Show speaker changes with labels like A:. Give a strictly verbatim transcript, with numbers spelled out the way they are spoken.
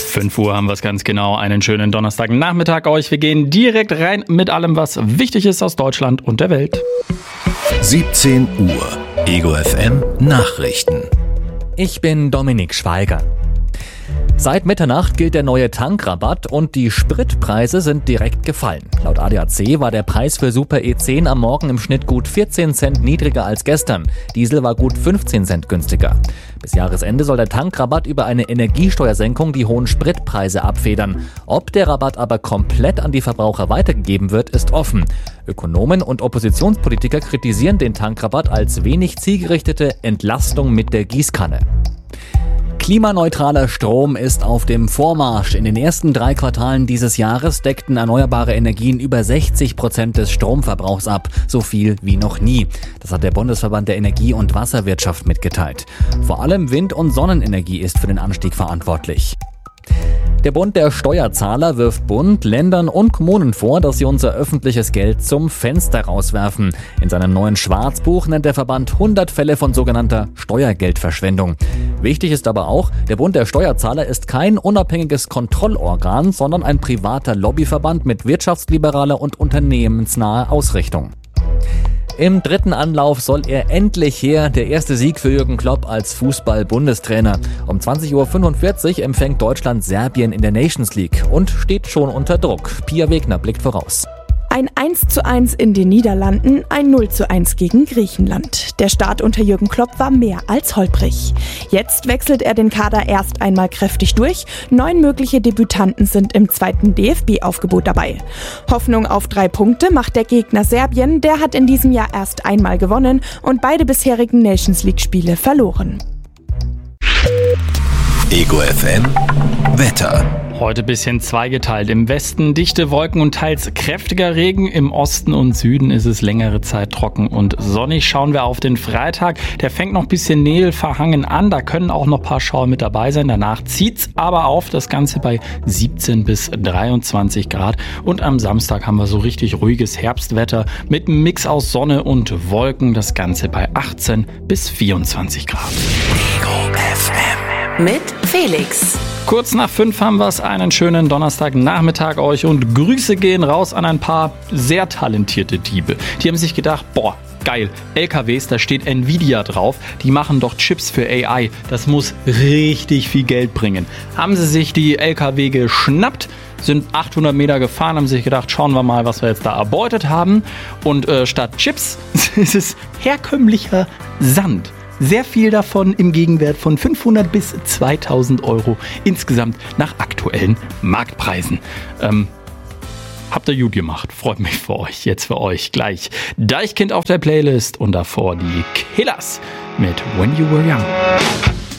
A: fünf Uhr haben wir es ganz genau. Einen schönen Donnerstagnachmittag euch. Wir gehen direkt rein mit allem, was wichtig ist aus Deutschland und der Welt.
B: siebzehn Uhr. Ego F M Nachrichten.
C: Ich bin Dominik Schweiger. Seit Mitternacht gilt der neue Tankrabatt und die Spritpreise sind direkt gefallen. Laut A D A C war der Preis für Super E zehn am Morgen im Schnitt gut vierzehn Cent niedriger als gestern. Diesel war gut fünfzehn Cent günstiger. Bis Jahresende soll der Tankrabatt über eine Energiesteuersenkung die hohen Spritpreise abfedern. Ob der Rabatt aber komplett an die Verbraucher weitergegeben wird, ist offen. Ökonomen und Oppositionspolitiker kritisieren den Tankrabatt als wenig zielgerichtete Entlastung mit der Gießkanne. Klimaneutraler Strom ist auf dem Vormarsch. In den ersten drei Quartalen dieses Jahres deckten erneuerbare Energien über sechzig Prozent des Stromverbrauchs ab. So viel wie noch nie. Das hat der Bundesverband der Energie- und Wasserwirtschaft mitgeteilt. Vor allem Wind- und Sonnenenergie ist für den Anstieg verantwortlich. Der Bund der Steuerzahler wirft Bund, Ländern und Kommunen vor, dass sie unser öffentliches Geld zum Fenster rauswerfen. In seinem neuen Schwarzbuch nennt der Verband hundert Fälle von sogenannter Steuergeldverschwendung. Wichtig ist aber auch, der Bund der Steuerzahler ist kein unabhängiges Kontrollorgan, sondern ein privater Lobbyverband mit wirtschaftsliberaler und unternehmensnaher Ausrichtung. Im dritten Anlauf soll er endlich her, der erste Sieg für Jürgen Klopp als Fußball-Bundestrainer. Um zwanzig Uhr fünfundvierzig empfängt Deutschland Serbien in der Nations League und steht schon unter Druck. Pia Wegner blickt voraus.
D: Ein eins zu eins in den Niederlanden, ein null zu eins gegen Griechenland. Der Start unter Jürgen Klopp war mehr als holprig. Jetzt wechselt er den Kader erst einmal kräftig durch. Neun mögliche Debütanten sind im zweiten D F B-Aufgebot dabei. Hoffnung auf drei Punkte macht der Gegner Serbien. Der hat in diesem Jahr erst einmal gewonnen und beide bisherigen Nations League-Spiele verloren.
B: Ego F M Wetter.
A: Heute bisschen zweigeteilt. Im Westen dichte Wolken und teils kräftiger Regen. Im Osten und Süden ist es längere Zeit trocken und sonnig. Schauen wir auf den Freitag. Der fängt noch ein bisschen nebelverhangen an. Da können auch noch ein paar Schauer mit dabei sein. Danach zieht's aber auf. Das Ganze bei siebzehn bis dreiundzwanzig Grad. Und am Samstag haben wir so richtig ruhiges Herbstwetter mit einem Mix aus Sonne und Wolken. Das Ganze bei achtzehn bis vierundzwanzig Grad.
B: Ego F M.
E: Mit Felix.
A: Kurz nach fünf haben wir es. Einen schönen Donnerstagnachmittag euch und Grüße gehen raus an ein paar sehr talentierte Diebe. Die haben sich gedacht, boah, geil, L K Ws, da steht Nvidia drauf, die machen doch Chips für A I. Das muss richtig viel Geld bringen. Haben sie sich die L K W geschnappt, sind achthundert Meter gefahren, haben sich gedacht, schauen wir mal, was wir jetzt da erbeutet haben. Und äh, statt Chips ist es herkömmlicher Sand. Sehr viel davon im Gegenwert von fünfhundert bis zweitausend Euro insgesamt nach aktuellen Marktpreisen. Ähm, habt ihr gut gemacht. Freut mich für euch. Jetzt für euch gleich Deichkind auf der Playlist und davor die Killers mit When You Were Young.